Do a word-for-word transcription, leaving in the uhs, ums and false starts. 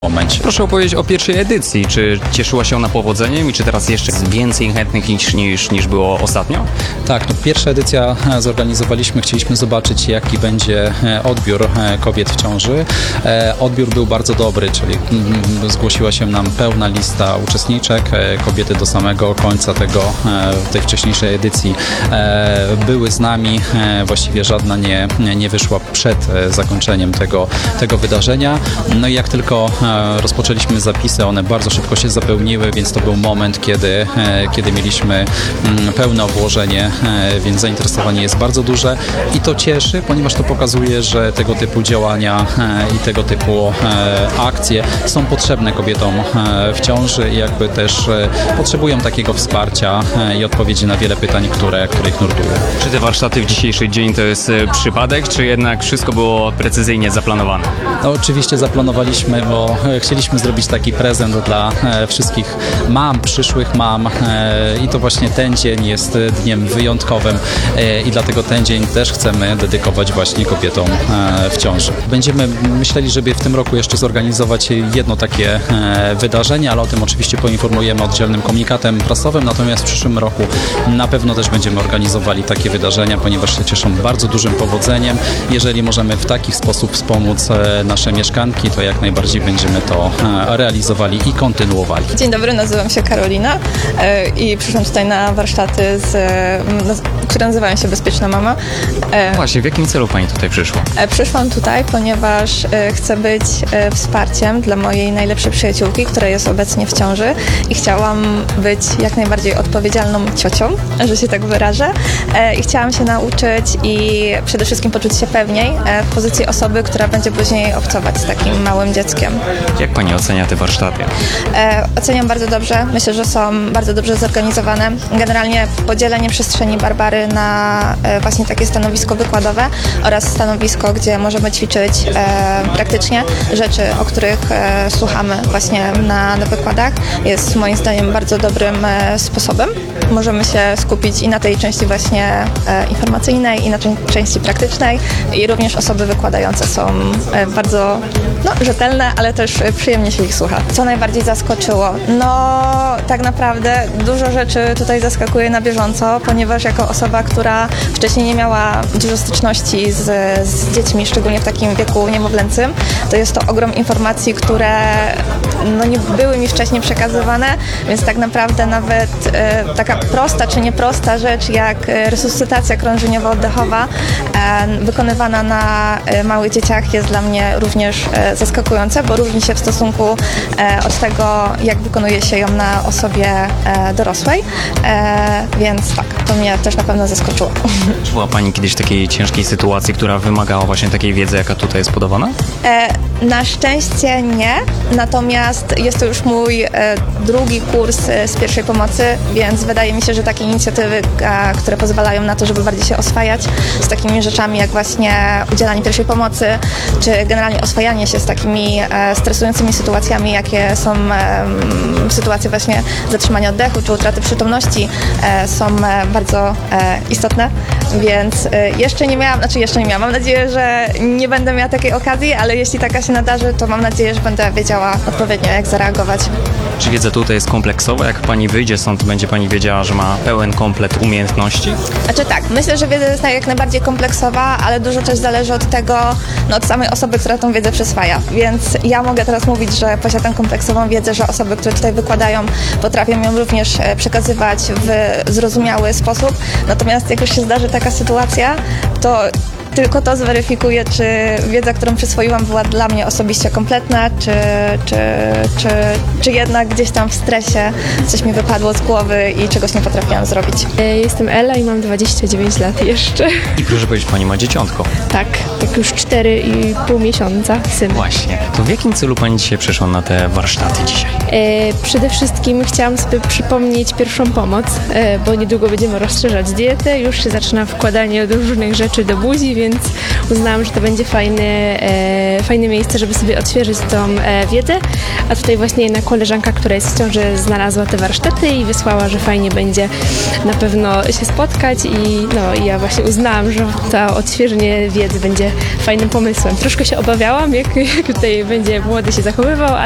momencie. Proszę opowiedzieć o pierwszej edycji. Czy cieszyła się ona powodzeniem i czy teraz jeszcze jest więcej chętnych niż, niż, niż było ostatnio? Tak, no pierwsza edycja zorganizowaliśmy, chcieliśmy zobaczyć, jaki będzie odbiór kobiet w ciąży. Odbiór był bardzo dobry, czyli zgłosiła się nam pełna lista uczestniczek. Kobiety do samego końca tego, tej wcześniejszej edycji były z nami. Właściwie żadna nie, nie wyszła przed zakończeniem tego, tego wydarzenia. No i jak tylko rozpoczęliśmy zapisy, one bardzo szybko się zapełniły, więc to był moment, kiedy, kiedy mieliśmy pełne obłożenie, więc zainteresowanie jest bardzo duże i to cieszy, ponieważ to pokazuje, że tego typu działania i tego typu akcje są potrzebne kobietom w ciąży i jakby też potrzebują takiego wsparcia i odpowiedzi na wiele pytań, które, które ich nurtują. Czy te warsztaty w dzisiejszy dzień to jest przypadek, czy jednak wszystko było precyzyjnie zaplanowane? No, oczywiście zaplanowaliśmy, bo chcieliśmy zrobić taki prezent dla wszystkich mam, przyszłych mam i to właśnie ten dzień jest dniem wyjątkowym i dlatego ten dzień też chcemy dedykować właśnie kobietom w ciąży. Będziemy myśleli, żeby w tym roku jeszcze zorganizować jedno takie wydarzenie, ale o tym oczywiście poinformujemy oddzielnym komunikatem prasowym, natomiast w przyszłym roku na pewno też będziemy organizowali takie wydarzenia, ponieważ się cieszą bardzo dużym powodzeniem. Jeżeli możemy w taki sposób wspomóc nasze mieszkanki, to jak najbardziej będziemy to realizowali i kontynuowali. Dzień dobry, nazywam się Karolina i przyszłam tutaj na warsztaty, z, które nazywają się Bezpieczna Mama. Właśnie, w jakim celu Pani tutaj przyszła? Przyszłam tutaj, ponieważ chcę być wsparciem dla mojej najlepszej przyjaciółki, która jest obecnie w ciąży i chciałam być jak najbardziej odpowiedzialną ciocią, że się tak wyrażę. I chciałam się nauczyć i przede wszystkim poczuć się pewniej w pozycji osoby, która będzie później obcować z takim małym dzieckiem. Jak Pani ocenia te warsztaty? E, oceniam bardzo dobrze. Myślę, że są bardzo dobrze zorganizowane. Generalnie podzielenie przestrzeni Barbary na e, właśnie takie stanowisko wykładowe oraz stanowisko, gdzie możemy ćwiczyć e, praktycznie rzeczy, o których e, słuchamy właśnie na, na wykładach, jest moim zdaniem bardzo dobrym e, sposobem. Możemy się skupić i na tej części właśnie e, informacyjnej, i na części praktycznej i również osoby wykładające są e, bardzo no, rzetelne, ale też przyjemnie się ich słucha. Co najbardziej zaskoczyło? No tak naprawdę dużo rzeczy tutaj zaskakuje na bieżąco, ponieważ jako osoba, która wcześniej nie miała dużo styczności z, z dziećmi, szczególnie w takim wieku niemowlęcym, to jest to ogrom informacji, które no, nie były mi wcześniej przekazywane, więc tak naprawdę nawet e, taka prosta czy nieprosta rzecz jak resuscytacja krążeniowo-oddechowa e, wykonywana na e, małych dzieciach jest dla mnie również e, zaskakujące, bo różni się w stosunku e, od tego, jak wykonuje się ją na osobie e, dorosłej, e, więc tak, to mnie też na pewno zaskoczyło. Czy była Pani kiedyś w takiej ciężkiej sytuacji, która wymagała właśnie takiej wiedzy, jaka tutaj jest podawana? E, na szczęście nie, natomiast jest to już mój e, drugi kurs e, z pierwszej pomocy, więc wydaje mi się, że takie inicjatywy, a, które pozwalają na to, żeby bardziej się oswajać z takimi rzeczami, jak właśnie udzielanie pierwszej pomocy, czy generalnie oswajanie się z takimi e, stresującymi sytuacjami, jakie są e, sytuacje właśnie zatrzymania oddechu, czy utraty przytomności, e, są e, bardzo e, istotne, więc e, jeszcze nie miałam, znaczy jeszcze nie miałam, mam nadzieję, że nie będę miała takiej okazji, ale jeśli taka się nadarzy, to mam nadzieję, że będę wiedziała odpowiednio, jak zareagować. Czy wiedza tutaj jest kompleksowa? Jak Pani wyjdzie stąd, to będzie Pani wiedziała, że ma pełen komplet umiejętności? Znaczy tak, myślę, że wiedza jest jak najbardziej kompleksowa, ale dużo też zależy od tego, no od samej osoby, która tą wiedzę przyswaja. Więc ja mogę teraz mówić, że posiadam kompleksową wiedzę, że osoby, które tutaj wykładają, potrafią ją również przekazywać w zrozumiały sposób. Natomiast jak już się zdarzy taka sytuacja, to tylko to zweryfikuje, czy wiedza, którą przyswoiłam, była dla mnie osobiście kompletna, czy, czy, czy, czy jednak gdzieś tam w stresie coś mi wypadło z głowy i czegoś nie potrafiłam zrobić. Jestem Ela i mam dwadzieścia dziewięć lat jeszcze. I proszę powiedzieć, Pani ma dzieciątko. Tak, tak już cztery i pół miesiąca, syn. Właśnie. To w jakim celu Pani dzisiaj przyszła na te warsztaty dzisiaj? E, przede wszystkim chciałam sobie przypomnieć pierwszą pomoc, e, bo niedługo będziemy rozszerzać dietę. Już się zaczyna wkładanie różnych rzeczy do buzi, więc uznałam, że to będzie fajne, e, fajne miejsce, żeby sobie odświeżyć tą e, wiedzę. A tutaj właśnie jedna koleżanka, która jest w ciąży, znalazła te warsztaty i wysłała, że fajnie będzie na pewno się spotkać i no i ja właśnie uznałam, że to odświeżenie wiedzy będzie fajnym pomysłem. Troszkę się obawiałam, jak, jak tutaj będzie młody się zachowywał,